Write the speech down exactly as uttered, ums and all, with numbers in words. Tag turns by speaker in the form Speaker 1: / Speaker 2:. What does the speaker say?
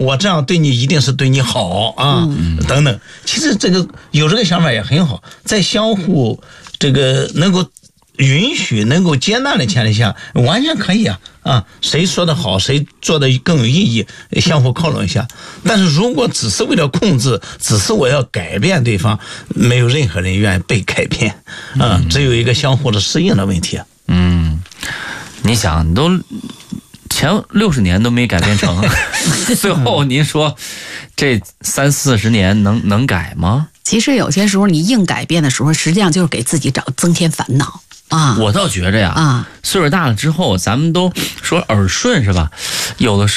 Speaker 1: 我这样对你一定是对你好啊，嗯、等等。其实这个有这个想法也很好，在相互这个能够允许、能够接纳的前提下，完全可以啊啊！谁说的好，谁做的更有意义，相互靠拢一下。但是如果只是为了控制，只是我要改变对方，没有任何人愿意被改变啊，只有一个相互的适应的问题。
Speaker 2: 嗯，你想，你都前六十年都没改变成，最后您说这三四十年能能改吗？
Speaker 3: 其实有些时候你硬改变的时候，实际上就是给自己找增添烦恼。啊，
Speaker 2: 我倒觉着呀，啊，岁数大了之后，咱们都说耳顺是吧？有的时